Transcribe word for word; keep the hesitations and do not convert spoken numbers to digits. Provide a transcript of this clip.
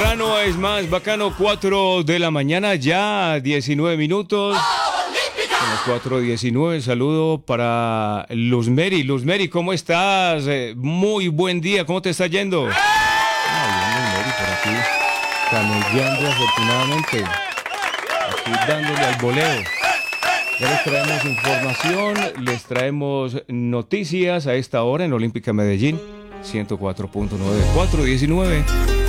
temprano es más bacano, cuatro de la mañana, ya diecinueve minutos. Son las cuatro diecinueve, saludo para Luz Mary. Luz Mary, ¿cómo estás? Eh, muy buen día, ¿cómo te está yendo? Ah, bien, Luz Mary, por aquí, camelleando afortunadamente, aquí dándole al voleo. Ya les traemos información, les traemos noticias a esta hora en Olímpica Medellín, ciento cuatro punto nueve, cuatro diecinueve.